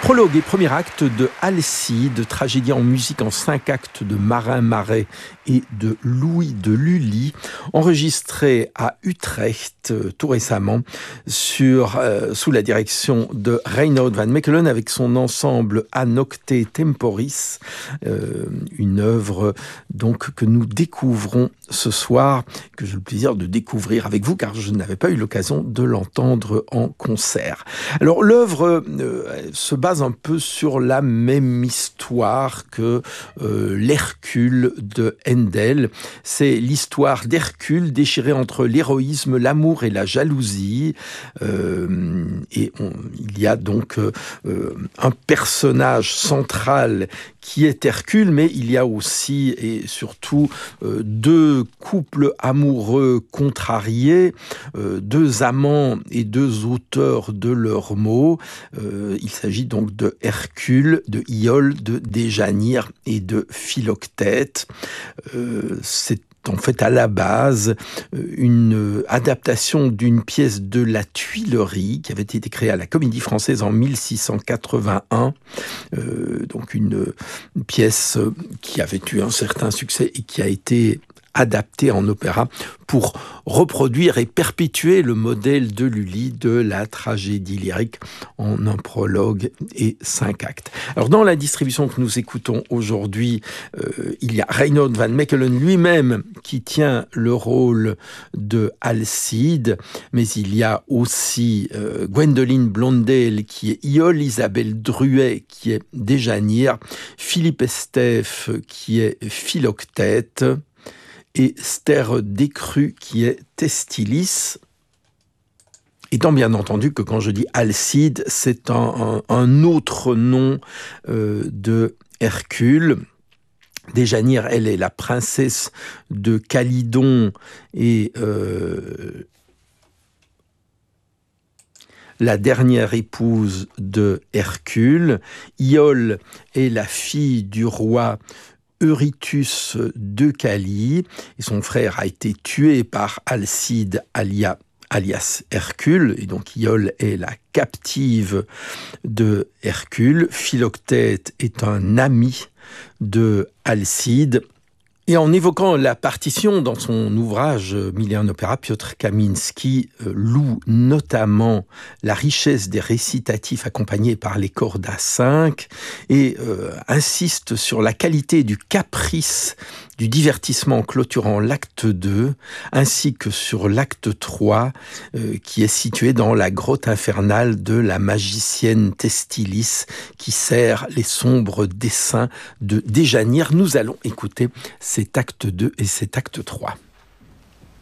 Prologue et premier acte de Alcide, tragédie en musique en 5 actes de Marin Marais et de Louis de Lully, enregistré à Utrecht tout récemment sous la direction de Reinoud van Mechelen avec son ensemble A Nocte Temporis, une œuvre donc que nous découvrons ce soir, que j'ai le plaisir de découvrir avec vous car je n'avais pas eu l'occasion de l'entendre en concert. Alors l'œuvre se base un peu sur la même histoire que l'Hercule de Handel. C'est l'histoire d'Hercule déchiré entre l'héroïsme, l'amour et la jalousie. Il y a donc un personnage central qui est Hercule, mais il y a aussi et surtout deux couples amoureux contrariés, deux amants et deux auteurs de leurs mots. Il s'agit donc de Hercule, de Iole, de Déjanire et de Philoctète. C'est en fait à la base une adaptation d'une pièce de La Tuilerie qui avait été créée à la Comédie Française en 1681. Donc une pièce qui avait eu un certain succès et qui a été adapté en opéra pour reproduire et perpétuer le modèle de Lully de la tragédie lyrique en un prologue et 5 actes. Alors dans la distribution que nous écoutons aujourd'hui, il y a Reinoud van Mechelen lui-même qui tient le rôle de Alcide, mais il y a aussi Gwendoline Blondel qui est Iole, Isabelle Druet qui est Déjanire, Philippe Estève qui est Philoctète, et Ster Décru qui est Testilis. Étant bien entendu que quand je dis Alcide, c'est un autre nom de Hercule. Déjanire, elle est la princesse de Calydon et la dernière épouse de Hercule. Iole est la fille du roi Eurytus de Calie, et son frère a été tué par Alcide alias Hercule, et donc Iole est la captive de Hercule. Philoctète est un ami de Alcide. Et en évoquant la partition dans son ouvrage Mille et un opéras, Piotr Kaminski loue notamment la richesse des récitatifs accompagnés par les cordes à 5 et insiste sur la qualité du caprice du divertissement clôturant l'acte 2, ainsi que sur l'acte 3, qui est situé dans la grotte infernale de la magicienne Testilis, qui sert les sombres dessins de Déjanire. Nous allons écouter cet acte 2 et cet acte 3.